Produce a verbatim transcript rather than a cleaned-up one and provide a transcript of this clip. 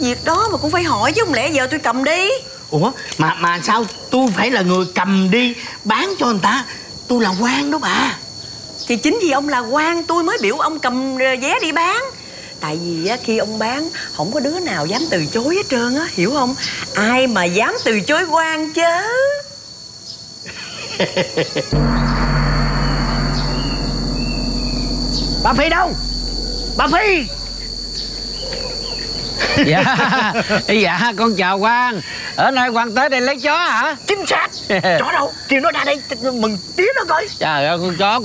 Việc đó mà cũng phải hỏi chứ không lẽ giờ tôi cầm đi. Ủa mà mà sao tôi phải là người cầm đi bán cho người ta? Tôi là quan đó bà. Thì chính vì ông là quan tôi mới biểu ông cầm vé đi bán. Tại vì á, khi ông bán không có đứa nào dám từ chối hết trơn á, hiểu không? Ai mà dám từ chối quan chứ. Bà Phi đâu? Bà Phi! Dạ. Dạ con chào quan. Ở nay quan tới đây lấy chó hả? Chính xác. Chó đâu? Kêu nó ra đây mừng tiếng nó coi. Trời ơi con chó